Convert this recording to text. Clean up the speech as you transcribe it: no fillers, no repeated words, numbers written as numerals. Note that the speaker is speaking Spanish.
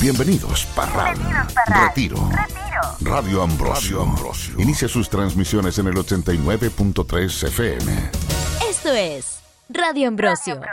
Bienvenidos, Parral. Retiro. Radio Ambrosio. Inicia sus transmisiones en el 89.3 FM. Esto es Radio Ambrosio.